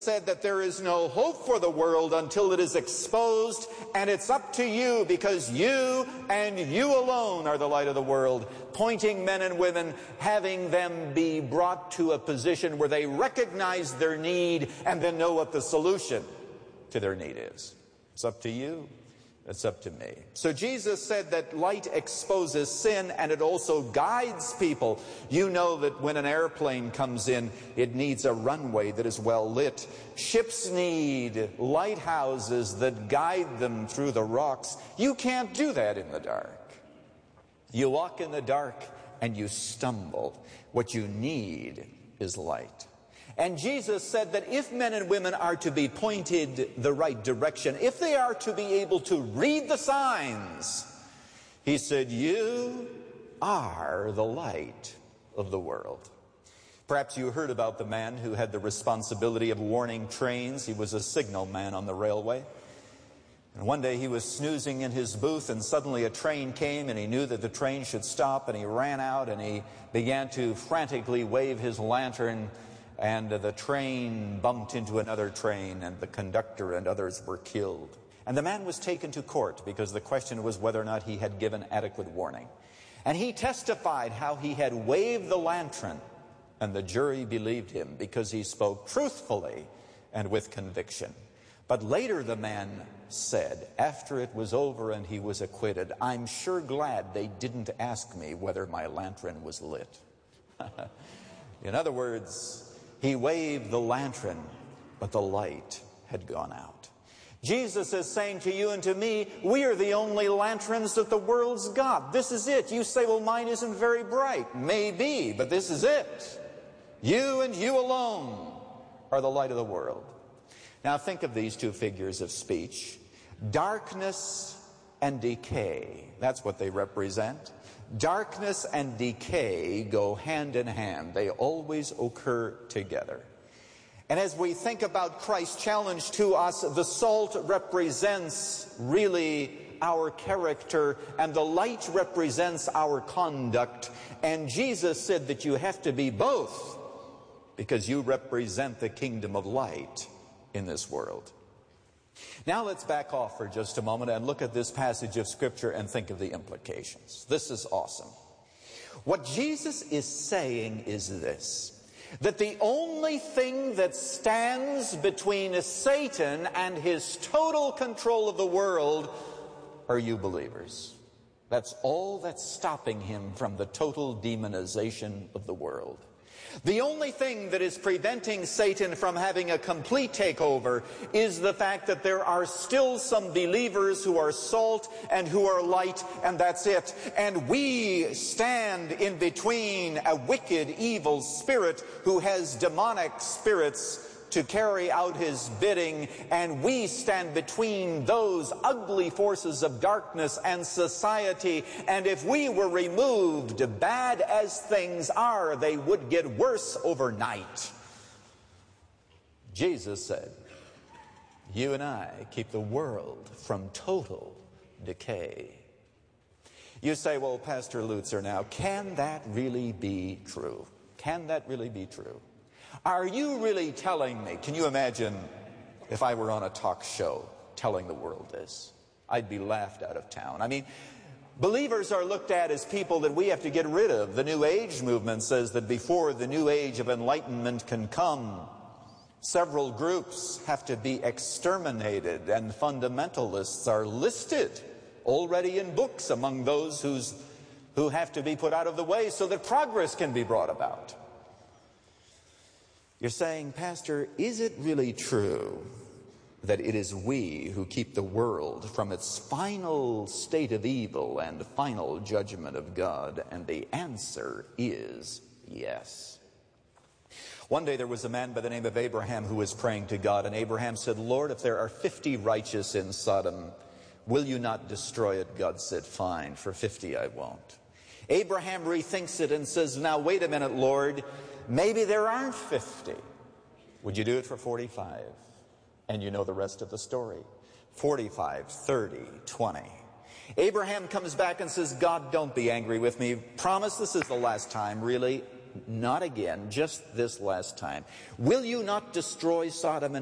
said that there is no hope for the world until it is exposed, and it's up to you, because you and you alone are the light of the world, pointing men and women, having them be brought to a position where they recognize their need and then know what the solution to their need is. It's up to you. It's up to me. So Jesus said that light exposes sin, and it also guides people. You know that when an airplane comes in, it needs a runway that is well lit. Ships need lighthouses that guide them through the rocks. You can't do that in the dark. You walk in the dark and you stumble. What you need is light. And Jesus said that if men and women are to be pointed the right direction, if they are to be able to read the signs, he said, you are the light of the world. Perhaps you heard about the man who had the responsibility of warning trains. He was a signal man on the railway. And one day he was snoozing in his booth, and suddenly a train came, and he knew that the train should stop, and he ran out and he began to frantically wave his lantern. And the train bumped into another train, and the conductor and others were killed. And the man was taken to court because the question was whether or not he had given adequate warning. And he testified how he had waved the lantern, and the jury believed him because he spoke truthfully and with conviction. But later the man said, after it was over and he was acquitted, I'm sure glad they didn't ask me whether my lantern was lit. In other words, he waved the lantern, but the light had gone out. Jesus is saying to you and to me, we are the only lanterns that the world's got. This is it. You say, well, mine isn't very bright. Maybe, but this is it. You and you alone are the light of the world. Now think of these two figures of speech. Darkness and decay. That's what they represent. Darkness and decay go hand in hand. They always occur together. And as we think about Christ's challenge to us, the salt represents really our character, and the light represents our conduct. And Jesus said that you have to be both, because you represent the kingdom of light in this world. Now let's back off for just a moment and look at this passage of Scripture and think of the implications. This is awesome. What Jesus is saying is this, that the only thing that stands between Satan and his total control of the world are you believers. That's all that's stopping him from the total demonization of the world. The only thing that is preventing Satan from having a complete takeover is the fact that there are still some believers who are salt and who are light, and that's it. And we stand in between a wicked, evil spirit who has demonic spirits to carry out his bidding, and we stand between those ugly forces of darkness and society. And if we were removed, bad as things are, they would get worse overnight. Jesus said, you and I keep the world from total decay. You say, well, Pastor Lutzer, now, can that really be true? Can that really be true? Are you really telling me? Can you imagine if I were on a talk show telling the world this? I'd be laughed out of town. I mean, believers are looked at as people that we have to get rid of. The New Age movement says that before the New Age of enlightenment can come, several groups have to be exterminated, and fundamentalists are listed already in books among those who have to be put out of the way so that progress can be brought about. You're saying, Pastor, is it really true that it is we who keep the world from its final state of evil and final judgment of God? And the answer is yes. One day there was a man by the name of Abraham who was praying to God, and Abraham said, Lord, if there are 50 righteous in Sodom, will you not destroy it? God said, fine, for 50 I won't. Abraham rethinks it and says, now wait a minute, Lord, maybe there aren't 50. Would you do it for 45? And you know the rest of the story. 45, 30, 20. Abraham comes back and says, God, don't be angry with me. Promise this is the last time, really. not again, just this last time. Will you not destroy Sodom and